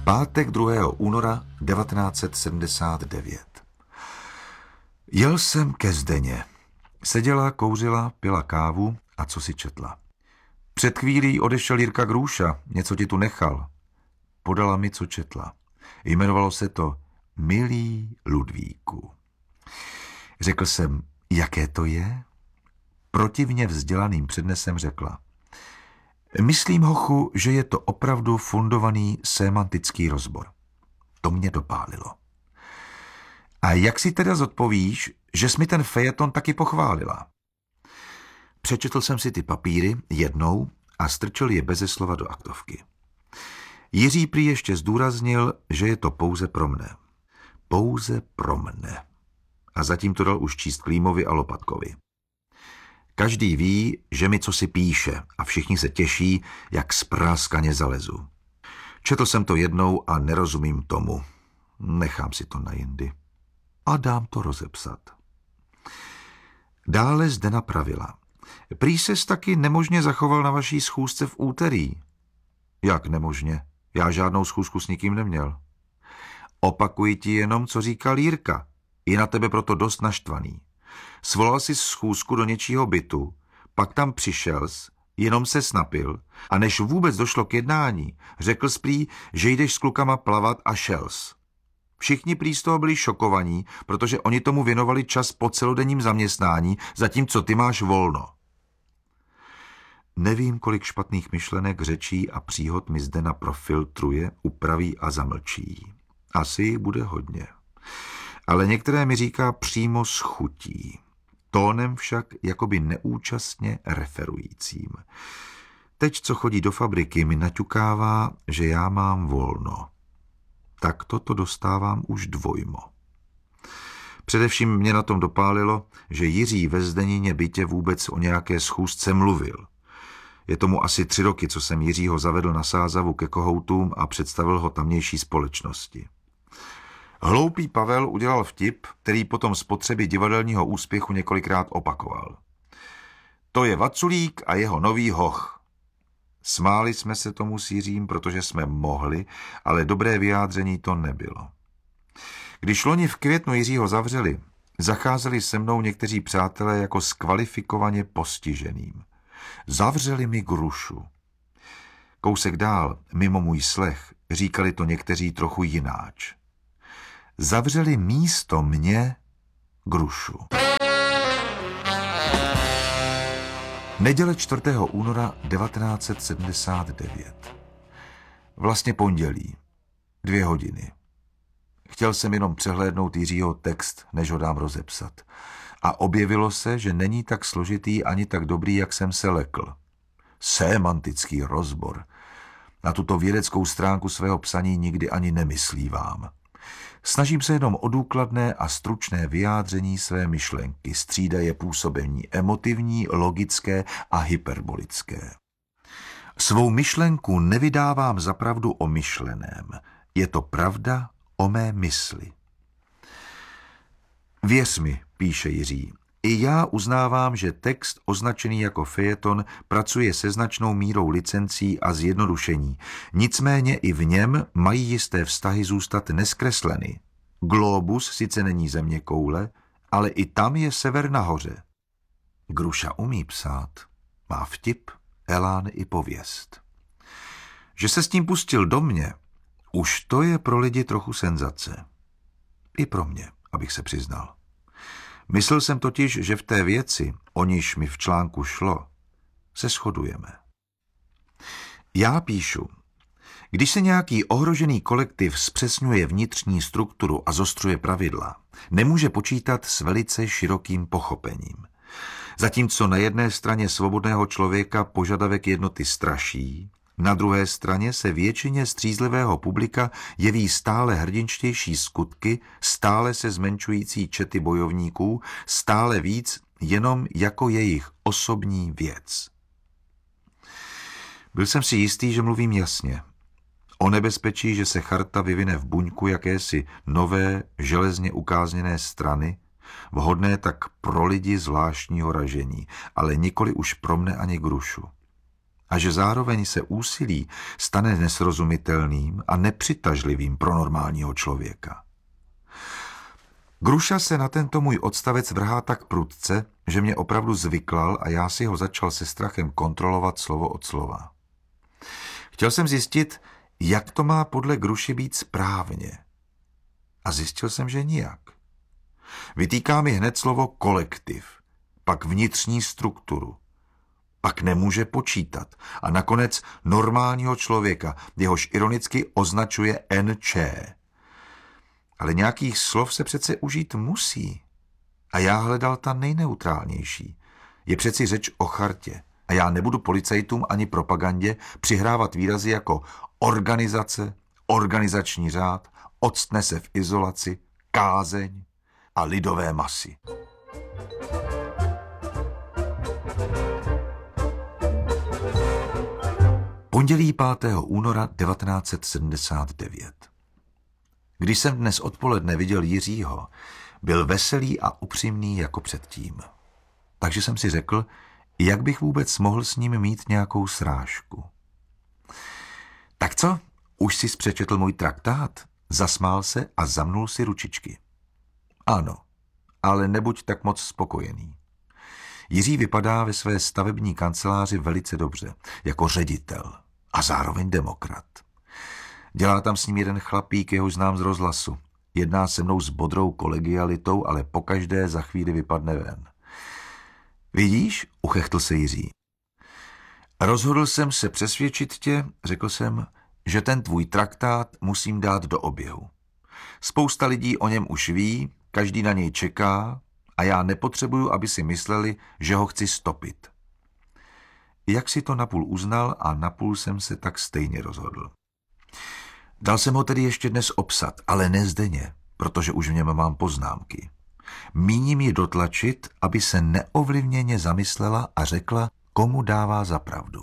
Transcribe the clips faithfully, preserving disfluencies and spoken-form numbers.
Pátek druhého února devatenáct set sedmdesát devět. Jel jsem ke Zdeně. Seděla, kouřila, pila kávu a co si četla. Před chvílí odešel Jirka Grůša, něco ti tu nechal. Podala mi, co četla. Jmenovalo se to Milý Ludvíku. Řekl jsem, jaké to je? Protivně vzdělaným přednesem řekla. Myslím, hochu, že je to opravdu fundovaný sémantický rozbor. To mě dopálilo. A jak si teda zodpovíš, že jsi mi ten fejeton taky pochválila? Přečetl jsem si ty papíry jednou a strčil je beze slova do aktovky. Jiří prý ještě zdůraznil, že je to pouze pro mne. Pouze pro mne. A zatím to dal už číst Klímovi a Lopatkovi. Každý ví, že mi cosi píše a všichni se těší, jak spráskaně zalezu. Četl jsem to jednou a nerozumím tomu. Nechám si to na jindy. A dám to rozepsat. Dále Zdena pravila. Prý ses taky nemožně zachoval na vaší schůzce v úterý. Jak nemožně? Já žádnou schůzku s nikým neměl. Opakuji ti jenom, co říkal Jirka. Je na tebe proto dost naštvaný. Svolal si schůzku do něčího bytu, pak tam přišels, jenom se snapil a než vůbec došlo k jednání, řekl jsi prý, že jdeš s klukama plavat a šels. Všichni prý z toho byli šokovaní, protože oni tomu věnovali čas po celodenním zaměstnání, zatímco ty máš volno. Nevím, kolik špatných myšlenek, řečí a příhod mi Zdena profiltruje, upraví a zamlčí. Asi jich bude hodně. Ale některé mi říká přímo s chutí. Tónem však jakoby neúčastně referujícím. Teď, co chodí do fabriky, mi naťukává, že já mám volno. Tak toto dostávám už dvojmo. Především mě na tom dopálilo, že Jiří ve Zdenině bytě vůbec o nějaké schůzce mluvil. Je tomu asi tři roky, co jsem Jiřího zavedl na Sázavu ke kohoutům a představil ho tamnější společnosti. Hloupý Pavel udělal vtip, který potom z potřeby divadelního úspěchu několikrát opakoval. To je Vaculík a jeho nový hoch. Smáli jsme se tomu s Jiřím, protože jsme mohli, ale dobré vyjádření to nebylo. Když loni v květnu Jiřího zavřeli, zacházeli se mnou někteří přátelé jako s kvalifikovaně postiženým. Zavřeli mi Grušu. Kousek dál, mimo můj slech, říkali to někteří trochu jináč. Zavřeli místo mě Grušu. Neděle čtvrtého února devatenáct set sedmdesát devět. Vlastně pondělí. Dvě hodiny. Chtěl jsem jenom přehlédnout Jiřího text, než ho dám rozepsat. A objevilo se, že není tak složitý ani tak dobrý, jak jsem se lekl. Sémantický rozbor. Na tuto vědeckou stránku svého psaní nikdy ani nemyslívám. Snažím se jenom o důkladné a stručné vyjádření své myšlenky, střídaje působení emotivní, logické a hyperbolické. Svou myšlenku nevydávám za pravdu o myšleném. Je to pravda o mé mysli. Věř mi, píše Jiří, i já uznávám, že text označený jako fejeton pracuje se značnou mírou licencí a zjednodušení. Nicméně i v něm mají jisté vztahy zůstat neskresleny. Globus sice není země koule, ale i tam je sever nahoře. Gruša umí psát. Má vtip, elán i pověst. Že se s tím pustil do mě, už to je pro lidi trochu senzace. I pro mě, abych se přiznal. Myslel jsem totiž, že v té věci, o níž mi v článku šlo, se shodujeme. Já píšu, když se nějaký ohrožený kolektiv zpřesňuje vnitřní strukturu a zostřuje pravidla, nemůže počítat s velice širokým pochopením. Zatímco na jedné straně svobodného člověka požadavek jednoty straší, na druhé straně se většině střízlivého publika jeví stále hrdinštější skutky, stále se zmenšující čety bojovníků, stále víc jenom jako jejich osobní věc. Byl jsem si jistý, že mluvím jasně. O nebezpečí, že se charta vyvine v buňku jakési nové, železně ukázněné strany, vhodné tak pro lidi zvláštního ražení, ale nikoli už pro mne ani Grušu. a že zároveň se úsilí stane nesrozumitelným a nepřitažlivým pro normálního člověka. Gruša se na tento můj odstavec vrhá tak prudce, že mě opravdu zvyklal a já si ho začal se strachem kontrolovat slovo od slova. Chtěl jsem zjistit, jak to má podle Gruši být správně. A zjistil jsem, že nijak. Vytýká mi hned slovo kolektiv, pak vnitřní strukturu, pak nemůže počítat a nakonec normálního člověka, jehož ironicky označuje en č. Ale nějakých slov se přece užít musí. A já hledal ta nejneutrálnější. Je přeci řeč o chartě. A já nebudu policajtům ani propagandě přihrávat výrazy jako organizace, organizační řád, octne se v izolaci, kázeň a lidové masy. Pondělí pátého února devatenáct set sedmdesát devět. Když jsem dnes odpoledne viděl Jiřího, byl veselý a upřímný jako předtím. Takže jsem si řekl, jak bych vůbec mohl s ním mít nějakou srážku. Tak co? Už jsi přečetl můj traktát? Zasmál se a zamnul si ručičky. Ano, ale nebuď tak moc spokojený. Jiří vypadá ve své stavební kanceláři velice dobře, jako ředitel a zároveň demokrat. Dělá tam s ním jeden chlapík, jehož znám z rozhlasu. Jedná se mnou s bodrou kolegialitou, ale pokaždé za chvíli vypadne ven. Vidíš, uchechtl se Jiří. Rozhodl jsem se přesvědčit tě, řekl jsem, že ten tvůj traktát musím dát do oběhu. Spousta lidí o něm už ví, každý na něj čeká a já nepotřebuju, aby si mysleli, že ho chci stopit. Jak si to napůl uznal a napůl jsem se tak stejně rozhodl. Dal jsem ho tedy ještě dnes obsat, ale ne zdenně, protože už v něm mám poznámky. Míním ji dotlačit, aby se neovlivněně zamyslela a řekla, komu dává za pravdu.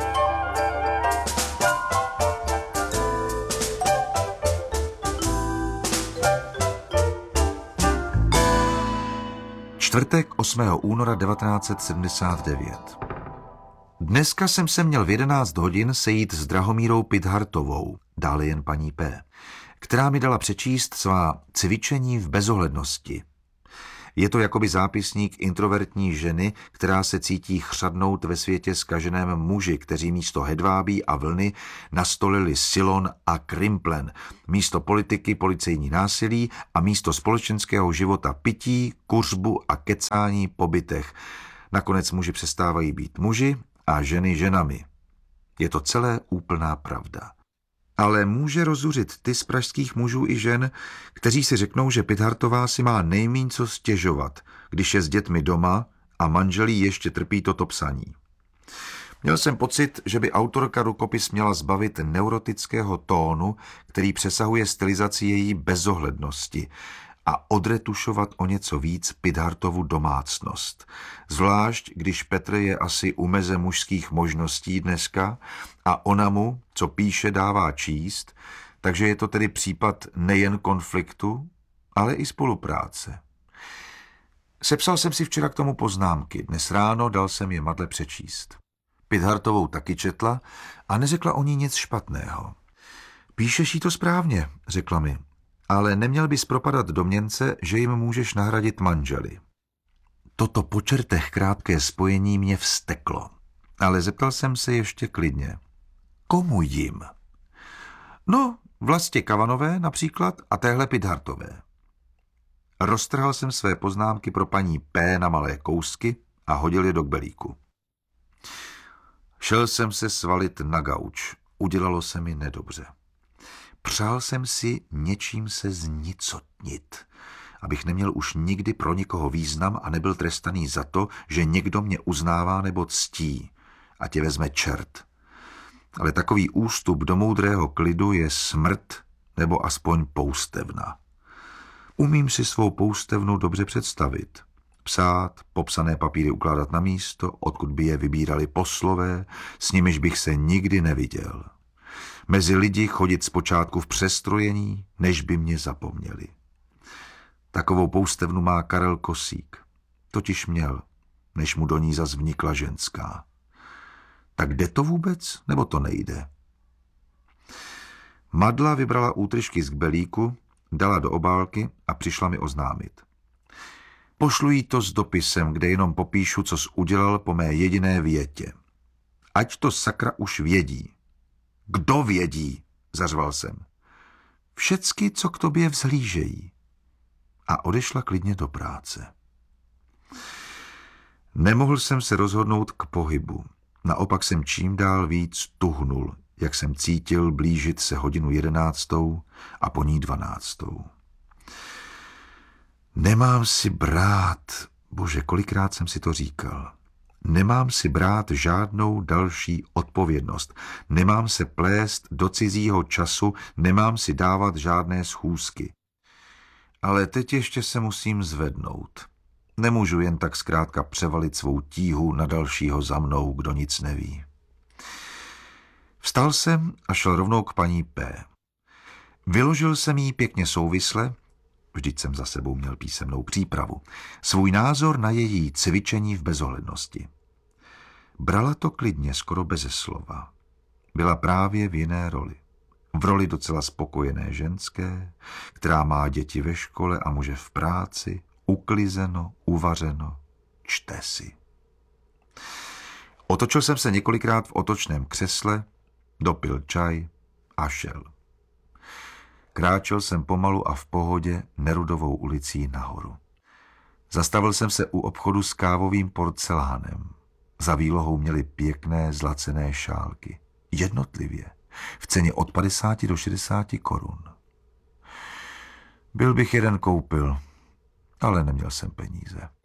Čtvrtek osmého února devatenáct set sedmdesát devět. Dneska jsem se měl v jedenáct hodin sejít s Drahomírou Pidhartovou, dále jen paní P., která mi dala přečíst svá cvičení v bezohlednosti. Je to jakoby zápisník introvertní ženy, která se cítí chřadnout ve světě zkaženém muži, kteří místo hedvábí a vlny nastolili silon a krimplen, místo politiky policejní násilí a místo společenského života pití, kuřbu a kecání po bytech. Nakonec muži přestávají být muži a ženy ženami. Je to celé úplná pravda. Ale může rozuřit ty z pražských mužů i žen, kteří si řeknou, že Pidhartová si má nejmíň co stěžovat, když je s dětmi doma a manželí ještě trpí toto psaní. Měl jsem pocit, že by autorka rukopis měla zbavit neurotického tónu, který přesahuje stylizaci její bezohlednosti, a odretušovat o něco víc Pidhartovu domácnost. Zvlášť, když Petr je asi u meze mužských možností dneska a ona mu, co píše, dává číst, takže je to tedy případ nejen konfliktu, ale i spolupráce. Sepsal jsem si včera k tomu poznámky, dnes ráno dal jsem je Madle přečíst. Pidhartovou taky četla a neřekla o ní nic špatného. Píšeš jí to správně, řekla mi. Ale neměl bys propadat domněnce, že jim můžeš nahradit manželi. Toto po čertech krátké spojení mě vzteklo, ale zeptal jsem se ještě klidně. Komu jim? No, Vlastě Kavanové například a téhle Pidhartové. Roztrhal jsem své poznámky pro paní P. na malé kousky a hodil je do kbelíku. Šel jsem se svalit na gauč. Udělalo se mi nedobře. Přál jsem si něčím se znicotnit, abych neměl už nikdy pro nikoho význam a nebyl trestaný za to, že někdo mě uznává nebo ctí, a tě vezme čert. Ale takový ústup do moudrého klidu je smrt nebo aspoň poustevna. Umím si svou poustevnu dobře představit. Psát, popsané papíry ukládat na místo, odkud by je vybírali poslové, s nimiž bych se nikdy neviděl. Mezi lidi chodit zpočátku v přestrojení, než by mě zapomněli. Takovou poustevnu má Karel Kosík. Totiž měl, než mu do ní zas vnikla ženská. Tak jde to vůbec, nebo to nejde? Madla vybrala útržky z kbelíku, dala do obálky a přišla mi oznámit. Pošlu jí to s dopisem, kde jenom popíšu, co jsi udělal po mé jediné větě. Ať to sakra už vědí. Kdo vědí? Zařval jsem. Všecky, co k tobě vzhlížejí. A odešla klidně do práce. Nemohl jsem se rozhodnout k pohybu. Naopak jsem čím dál víc tuhnul, jak jsem cítil blížit se hodinu jedenáctou a po ní dvanáctou. Nemám si brát, bože, kolikrát jsem si to říkal, nemám si brát žádnou další odpovědnost, nemám se plést do cizího času, nemám si dávat žádné schůzky. Ale teď ještě se musím zvednout. Nemůžu jen tak zkrátka převalit svou tíhu na dalšího za mnou, kdo nic neví. Vstal jsem a šel rovnou k paní P. Vyložil jsem jí pěkně souvisle, vždyť jsem za sebou měl písemnou přípravu, svůj názor na její cvičení v bezohlednosti. Brala to klidně, skoro beze slova. Byla právě v jiné roli. V roli docela spokojené ženské, která má děti ve škole a muže v práci, uklizeno, uvařeno, čte si. Otočil jsem se několikrát v otočném křesle, dopil čaj a šel. Kráčel jsem pomalu a v pohodě Nerudovou ulicí nahoru. Zastavil jsem se u obchodu s kávovým porcelánem. Za výlohou měli pěkné zlacené šálky. Jednotlivě. V ceně od padesáti do šedesáti korun. Byl bych jeden koupil, ale neměl jsem peníze.